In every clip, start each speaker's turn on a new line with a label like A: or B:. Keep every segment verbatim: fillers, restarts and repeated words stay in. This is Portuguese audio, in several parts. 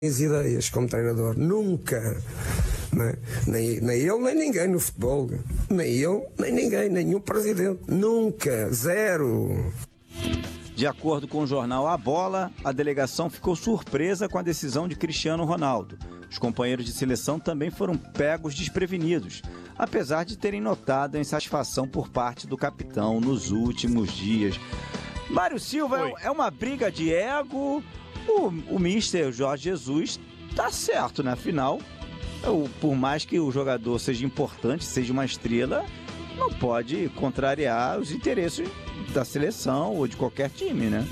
A: ideias como treinador, nunca. Não é? nem, nem ele, nem ninguém no futebol. Nem ele, nem ninguém, nenhum presidente. Nunca, zero.
B: De acordo com o jornal A Bola, a delegação ficou surpresa com a decisão de Cristiano Ronaldo. Os companheiros de seleção também foram pegos desprevenidos, apesar de terem notado a insatisfação por parte do capitão nos últimos dias. Mário Silva, Oi. é uma briga de ego. O, o mister Jorge Jesus tá certo, né? Afinal, eu, por mais que o jogador seja importante, seja uma estrela, não pode contrariar os interesses da seleção ou de qualquer time, né?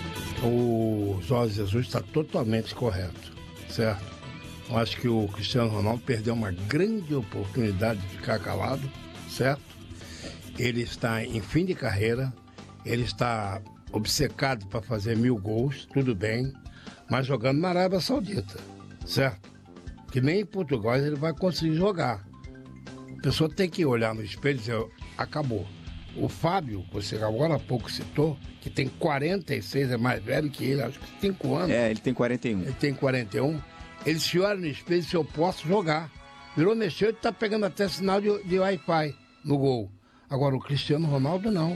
C: O Jorge Jesus está totalmente correto, certo? Eu acho que o Cristiano Ronaldo perdeu uma grande oportunidade de ficar calado, certo? Ele está em fim de carreira, ele está obcecado para fazer mil gols, tudo bem, mas jogando na Arábia Saudita, certo? Que nem em Portugal ele vai conseguir jogar. A pessoa tem que olhar no espelho e dizer, acabou. O Fábio, você agora há pouco citou, que tem quarenta e seis, é mais velho que ele, acho que cinco anos.
B: É, ele tem quarenta e um.
C: Ele tem quarenta e um. Ele se olha no espelho e diz, eu posso jogar. Virou, mexeu e está pegando até sinal de, de Wi-Fi no gol. Agora, o Cristiano Ronaldo, não.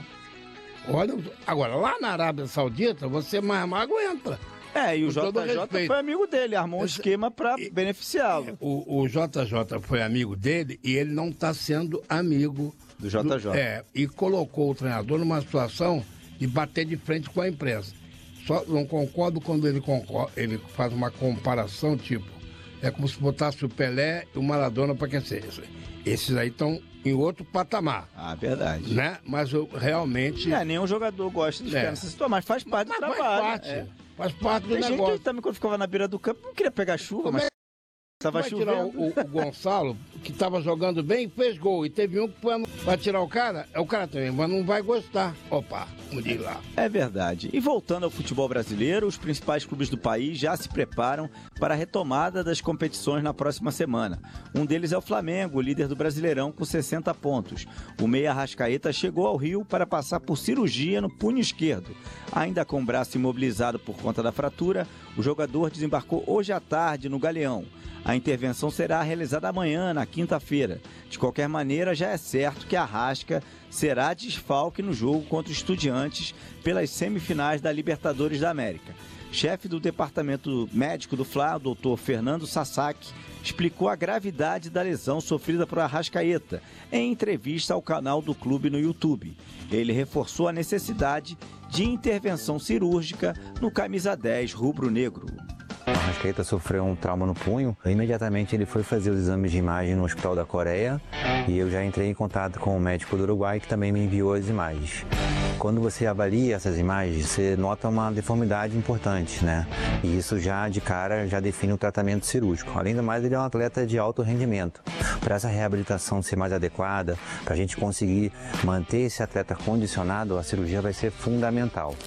C: Olha, agora, lá na Arábia Saudita, você mais mais aguenta.
B: É, e o J J foi amigo dele, armou um esquema para beneficiá-lo.
C: O, o J J foi amigo dele e ele não está sendo amigo
B: do J J.
C: Do, é, e colocou o treinador numa situação de bater de frente com a imprensa. Só não concordo quando ele, concorda, ele faz uma comparação, tipo, é como se botasse o Pelé e o Maradona para aquecer. Esses aí estão em outro patamar.
B: Ah, verdade.
C: Né? Mas eu realmente...
B: É, nenhum jogador gosta de ficar é. nessa situação, mas faz parte mas, do
C: mas
B: trabalho.
C: Faz parte, é. faz parte do
B: Tem
C: negócio.
B: Tem gente que também, quando ficava na beira do campo, não queria pegar chuva, como mas... É? Tava
C: vai
B: chovendo.
C: tirar o, o Gonçalo, que estava jogando bem, fez gol. E teve um que foi, vai tirar o cara, é o cara também, mas não vai gostar. Opa, vamos ir lá.
B: É verdade. E voltando ao futebol brasileiro, os principais clubes do país já se preparam para a retomada das competições na próxima semana. Um deles é o Flamengo, líder do Brasileirão, com sessenta pontos. O meia Arrascaeta chegou ao Rio para passar por cirurgia no punho esquerdo. Ainda com o braço imobilizado por conta da fratura, o jogador desembarcou hoje à tarde no Galeão. A intervenção será realizada amanhã, na quinta-feira. De qualquer maneira, já é certo que Arrasca será desfalque no jogo contra os Estudiantes pelas semifinais da Libertadores da América. Chefe do departamento médico do Fla, o doutor Fernando Sasaki, explicou a gravidade da lesão sofrida por Arrascaeta em entrevista ao canal do clube no YouTube. Ele reforçou a necessidade de intervenção cirúrgica no camisa dez rubro-negro.
D: O Arrascaeta sofreu um trauma no punho. Imediatamente ele foi fazer os exames de imagem no Hospital da Coreia e eu já entrei em contato com o médico do Uruguai que também me enviou as imagens. Quando você avalia essas imagens, você nota uma deformidade importante, né? E isso já de cara já define o tratamento cirúrgico. Além do mais, ele é um atleta de alto rendimento. Para essa reabilitação ser mais adequada, para a gente conseguir manter esse atleta condicionado, a cirurgia vai ser fundamental.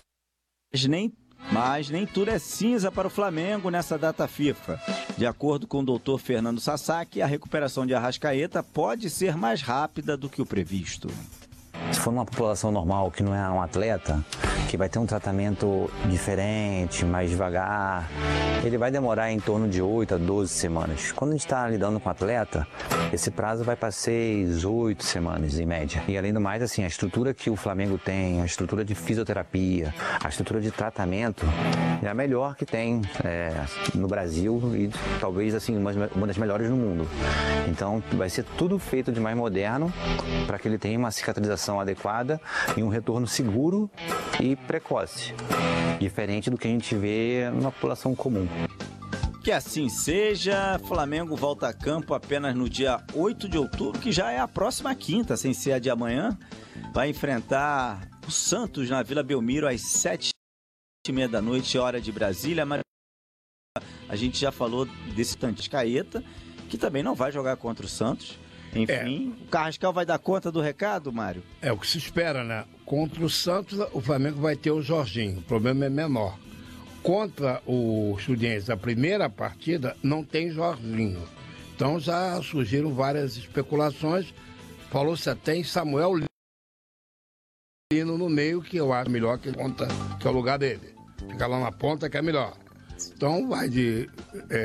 B: Nem Mas nem tudo é cinza para o Flamengo nessa data FIFA. De acordo com o doutor Fernando Sasaki, a recuperação de Arrascaeta pode ser mais rápida do que o previsto.
D: Se for numa população normal, que não é um atleta, que vai ter um tratamento diferente, mais devagar, ele vai demorar em torno de oito a doze semanas. Quando a gente está lidando com atleta, esse prazo vai para seis, oito semanas em média. E além do mais, assim, a estrutura que o Flamengo tem, a estrutura de fisioterapia, a estrutura de tratamento, é a melhor que tem é, no Brasil e talvez assim, uma, uma das melhores no mundo. Então vai ser tudo feito de mais moderno para que ele tenha uma cicatrização adequada e um retorno seguro e precoce, diferente do que a gente vê na população comum.
B: Que assim seja, Flamengo volta a campo apenas no dia oito de outubro, que já é a próxima quinta, sem ser a de amanhã. Vai enfrentar o Santos na Vila Belmiro às sete e meia da noite, hora de Brasília. A gente já falou desse Arrascaeta, que também não vai jogar contra o Santos. Enfim, é. O Carrascal vai dar conta do recado, Mário?
C: É o que se espera, né? Contra o Santos, o Flamengo vai ter o Jorginho. O problema é menor. Contra o Estudiantes, a primeira partida, não tem Jorginho. Então já surgiram várias especulações. Falou-se até em Samuel Lino no meio, que eu acho melhor que, conta, que é o lugar dele. Ficar lá na ponta que é melhor. Então vai de... É,